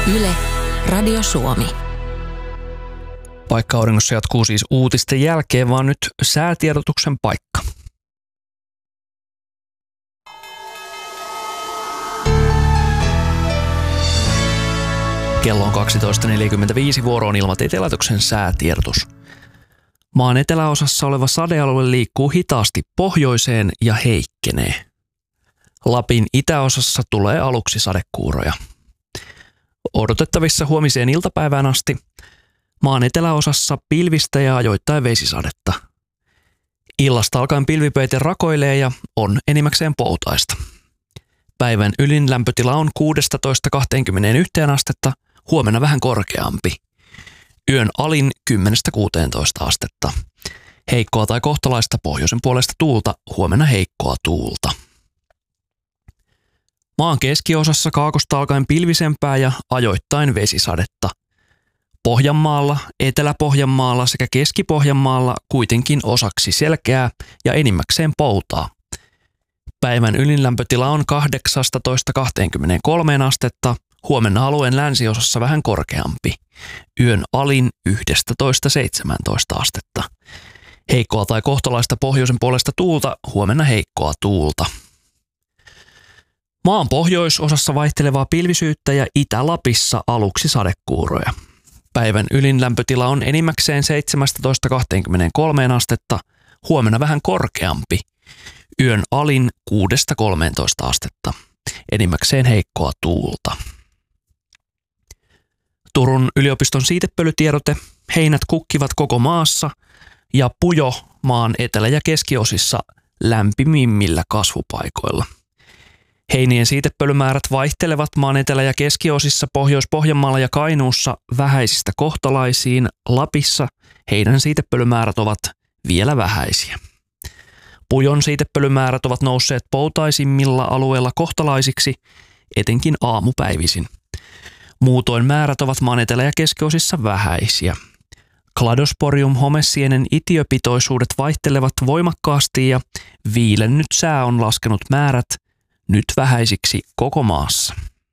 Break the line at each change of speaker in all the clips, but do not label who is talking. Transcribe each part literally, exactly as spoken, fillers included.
Yle, Radio Suomi.
Paikka auringossa jatkuu siis uutisten jälkeen, vaan nyt säätiedotuksen paikka. Kello on kaksitoista neljäkymmentäviisi, vuoroon Ilmatieteen laitoksen säätiedotus. Maan eteläosassa oleva sadealue liikkuu hitaasti pohjoiseen ja heikkenee. Lapin itäosassa tulee aluksi sadekuuroja. Odotettavissa huomiseen iltapäivään asti maan eteläosassa pilvistä ja ajoittain vesisadetta. Illasta alkaen pilvipeite rakoilee ja on enimmäkseen poutaista. Päivän ylin lämpötila on kuusitoista kaksikymmentäyksi astetta, huomenna vähän korkeampi. Yön alin kymmenestä kuuteentoista astetta. Heikkoa tai kohtalaista pohjoisen puolesta tuulta, huomenna heikkoa tuulta. Maan keskiosassa kaakosta alkaen pilvisempää ja ajoittain vesisadetta. Pohjanmaalla, Etelä-Pohjanmaalla sekä Keski-Pohjanmaalla kuitenkin osaksi selkeää ja enimmäkseen poutaa. Päivän ylinlämpötila on kahdeksasta kaksikymmentäkolme astetta, huomenna alueen länsiosassa vähän korkeampi. Yön alin yksitoista seitsemäntoista astetta. Heikkoa tai kohtalaista pohjoisen puolesta tuulta, huomenna heikkoa tuulta. Maan pohjoisosassa vaihtelevaa pilvisyyttä ja Itä-Lapissa aluksi sadekuuroja. Päivän ylin lämpötila on enimmäkseen seitsemästä kaksikymmentäkolme astetta, huomenna vähän korkeampi. Yön alin kuudesta kolmeentoista astetta, enimmäkseen heikkoa tuulta. Turun yliopiston siitepölytiedote: heinät kukkivat koko maassa ja pujo maan etelä- ja keskiosissa lämpimimmillä kasvupaikoilla. Heinien siitepölymäärät vaihtelevat maan etelä- ja keskiosissa Pohjois-Pohjanmaalla ja Kainuussa vähäisistä kohtalaisiin. Lapissa heinän siitepölymäärät ovat vielä vähäisiä. Pujon siitepölymäärät ovat nousseet poutaisimmilla alueilla kohtalaisiksi, etenkin aamupäivisin. Muutoin määrät ovat maan etelä- ja keskiosissa vähäisiä. Cladosporium homesienen itiöpitoisuudet vaihtelevat voimakkaasti ja viilennyt sää on laskenut määrät nyt vähäisiksi koko maassa.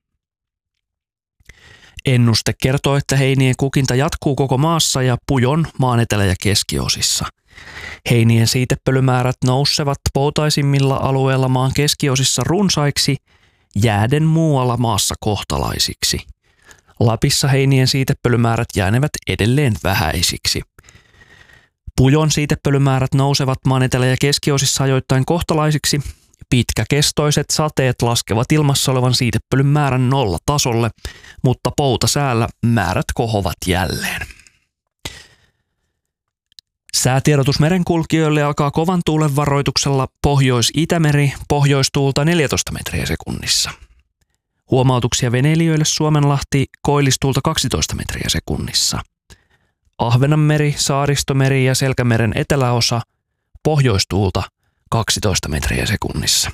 Ennuste kertoo, että heinien kukinta jatkuu koko maassa ja pujon maan etelä- ja keskiosissa. Heinien siitepölymäärät nousevat poutaisimmilla alueilla maan keskiosissa runsaiksi, jääden muualla maassa kohtalaisiksi. Lapissa heinien siitepölymäärät jäänevät edelleen vähäisiksi. Pujon siitepölymäärät nousevat maan etelä- ja keskiosissa ajoittain kohtalaisiksi. Pitkäkestoiset sateet laskevat ilmassa olevan siitepölyn määrän nollatasolle, mutta poutasäällä määrät kohovat jälleen. Säätiedotus merenkulkijoille alkaa kovan tuulen varoituksella Pohjois-Itämeri, pohjoistuulta neljätoista metriä sekunnissa. Huomautuksia veneilijöille Suomenlahti, koillistuulta kaksitoista metriä sekunnissa. Ahvenanmeri, Saaristomeri ja Selkämeren eteläosa, pohjoistuulta kaksitoista metriä sekunnissa.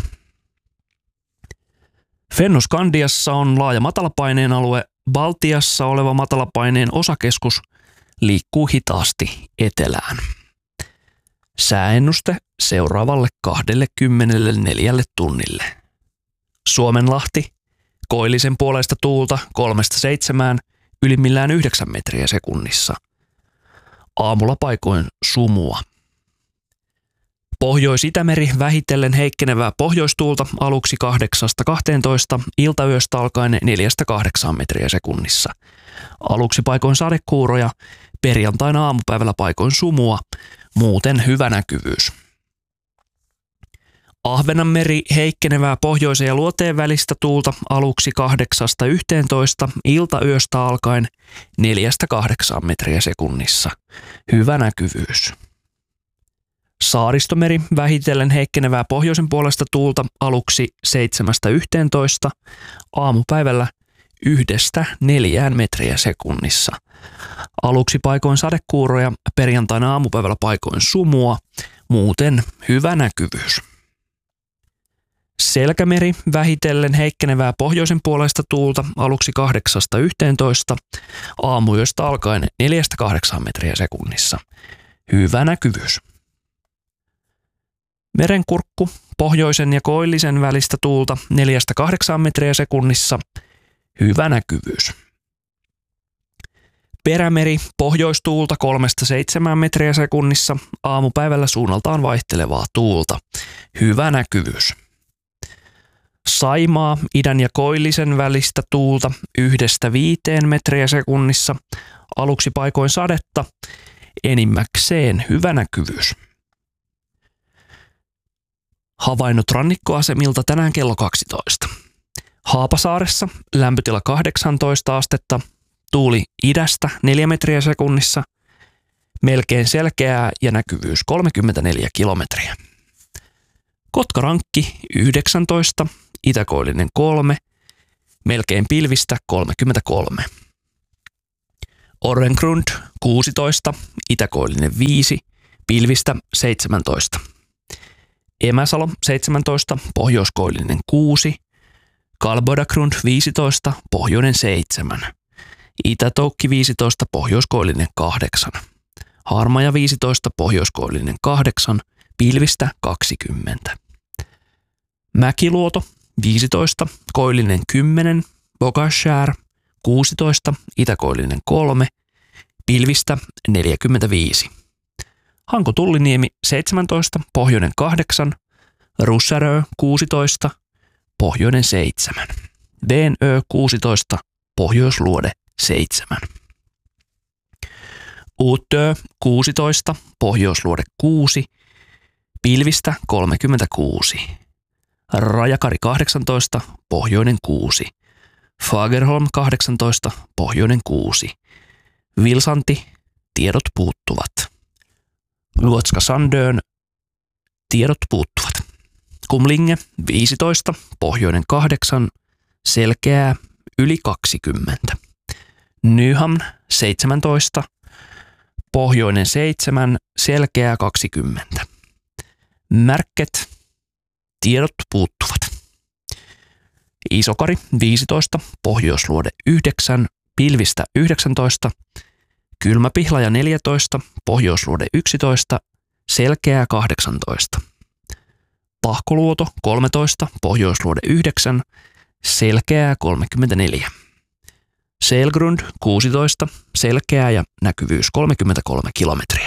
Fennoskandiassa on laaja matalapaineen alue. Baltiassa oleva matalapaineen osakeskus liikkuu hitaasti etelään. Sääennuste seuraavalle kaksikymmentäneljä tunnille. Suomenlahti, koillisen puoleista tuulta kolmesta seitsemään, ylimmillään yhdeksän metriä sekunnissa. Aamulla paikoin sumua. Pohjois-Itämeri vähitellen heikkenevää pohjoistuulta aluksi kahdeksasta kahteentoista, iltayöstä alkaen neljästä kahdeksaan metriä sekunnissa. Aluksi paikoin sadekuuroja, perjantaina aamupäivällä paikoin sumua, muuten hyvä näkyvyys. Ahvenanmeri heikkenevää pohjoisen ja luoteen välistä tuulta aluksi kahdeksasta yhteentoista, iltayöstä alkaen neljästä kahdeksaan metriä sekunnissa. Hyvä näkyvyys. Saaristomeri vähitellen heikkenevää pohjoisen puolesta tuulta aluksi seitsemästä yhteentoista, aamupäivällä yhdestä neljään metriä sekunnissa. Aluksi paikoin sadekuuroja, perjantaina aamupäivällä paikoin sumua, muuten hyvä näkyvyys. Selkämeri vähitellen heikkenevää pohjoisen puolesta tuulta aluksi kahdeksasta yhteentoista, aamuyöstä alkaen neljästä kahdeksaan metriä sekunnissa. Hyvä näkyvyys. Merenkurkku pohjoisen ja koillisen välistä tuulta neljästä kahdeksaan metriä sekunnissa. Hyvä näkyvyys. Perämeri pohjoistuulta kolmesta seitsemään metriä sekunnissa, aamupäivällä suunnaltaan vaihtelevaa tuulta. Hyvä näkyvyys. Saimaa idän ja koillisen välistä tuulta yhdestä viiteen metriä sekunnissa, aluksi paikoin sadetta, enimmäkseen hyvä näkyvyys. Havainnot rannikkoasemilta tänään kello kaksitoista. Haapasaaressa lämpötila kahdeksantoista astetta, tuuli idästä neljä metriä sekunnissa, melkein selkeää ja näkyvyys kolmekymmentäneljä kilometriä. Kotkarankki yhdeksäntoista, itäkoillinen kolme, melkein pilvistä kolmekymmentäkolme. Orrengrund kuusitoista, itäkoillinen viisi, pilvistä seitsemäntoista. Emäsalo seitsemäntoista, pohjoiskoillinen kuusi, Kalbodagrund viisitoista, pohjoinen seitsemän. Itätoukki viisitoista, pohjoiskoillinen kahdeksan. Harmaja viisitoista, pohjoiskoillinen kahdeksan, pilvistä kaksikymmentä. Mäkiluoto viisitoista, koillinen kymmenen, Bogashär kuusitoista, itäkoillinen kolme, pilvistä neljäkymmentäviisi. Hanko-Tulliniemi seitsemäntoista, pohjoinen kahdeksan, Russärö kuusitoista, pohjoinen seitsemän. Venö kuusitoista, pohjoisluode seitsemän. Uutö kuusitoista, pohjoisluode kuusi, pilvistä kolmekymmentäkuusi. Rajakari kahdeksantoista, pohjoinen kuusi. Fagerholm kahdeksantoista, pohjoinen kuusi. Vilsanti, tiedot puuttuvat. Luotska Sandön, tiedot puuttuvat. Kumlinge viisitoista, pohjoinen kahdeksan, selkeää yli kaksikymmentä. Nyhamn seitsemäntoista, pohjoinen seitsemän, selkeää kaksikymmentä. Märket, tiedot puuttuvat. Isokari viisitoista, pohjoisluode yhdeksän, pilvistä yhdeksäntoista. Kylmäpihlaja neljätoista, pohjoisluode yksitoista, selkeää kahdeksantoista. Pahkoluoto kolmetoista, pohjoisluode yhdeksän, selkeää kolmekymmentäneljä. Selgrund kuusitoista, selkeää ja näkyvyys kolmekymmentäkolme kilometriä.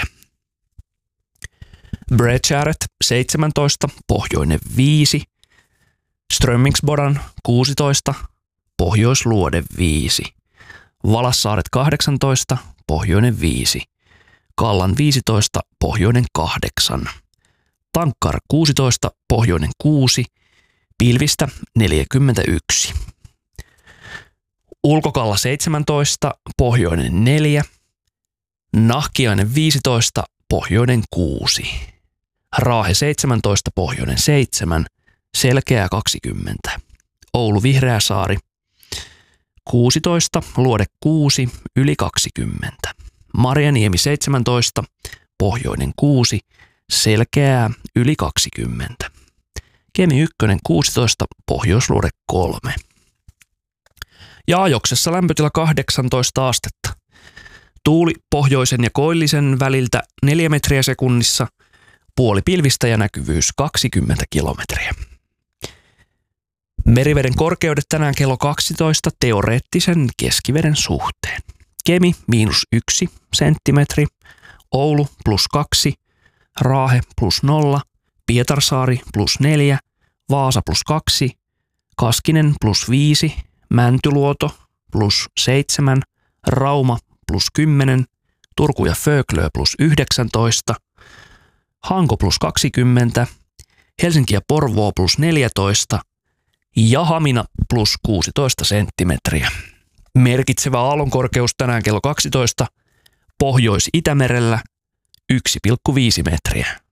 Bredskäret seitsemäntoista, pohjoinen viisi. Strömmingsbodan kuusitoista, pohjoisluode viisi. Valassaaret kahdeksantoista, pohjoinen viisi. Kallan viisitoista, pohjoinen kahdeksan. Tankkar kuusitoista, pohjoinen kuusi, pilvistä neljäkymmentäyksi. Ulkokalla seitsemäntoista, pohjoinen neljä. Nahkiainen viisitoista, pohjoinen kuusi. Raahe seitsemäntoista, pohjoinen seitsemän, selkeää kaksikymmentä. Oulu Vihreäsaari kuusitoista, luode kuusi, yli kaksikymmentä. Marjaniemi seitsemäntoista, pohjoinen kuusi, selkeää yli kaksikymmentä. Kemi ykkönen kuusitoista, pohjoisluode kolme. Ja Ajoksessa lämpötila kahdeksantoista astetta. Tuuli pohjoisen ja koillisen väliltä neljä metriä sekunnissa, puoli pilvistä ja näkyvyys kaksikymmentä kilometriä. Meriveden korkeudet tänään kello kaksitoista teoreettisen keskiveden suhteen. Kemi miinus yksi senttimetri, Oulu plus kaksi, Raahe plus nolla, Pietarsaari plus neljä, Vaasa plus kaksi, Kaskinen plus viisi, Mäntyluoto plus seitsemän, Rauma plus kymmenen, Turku ja Föglö plus yhdeksäntoista, Hanko plus kaksikymmentä, Helsinki ja Porvoo plus neljätoista ja Hamina plus kuusitoista senttimetriä. Merkitsevä aallonkorkeus tänään kello kaksitoista, Pohjois-Itämerellä yksi pilkku viisi metriä.